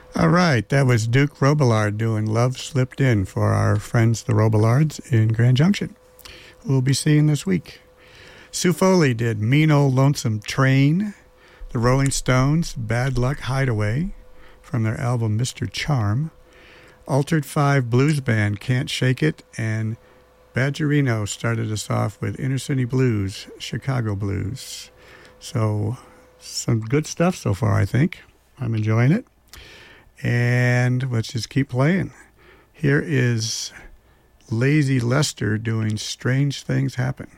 All right, that was Duke Robillard doing Love Slipped In for our friends the Robillards in Grand Junction. We'll be seeing this week. Sue Foley did Mean Old Lonesome Train. The Rolling Stones, Bad Luck Hideaway, from their album Mr. Charm. Altered Five Blues Band, Can't Shake It, and Badgerino started us off with Inner City Blues, Chicago Blues. So, some good stuff so far, I think. I'm enjoying it. And let's just keep playing. Here is Lazy Lester doing Strange Things Happen.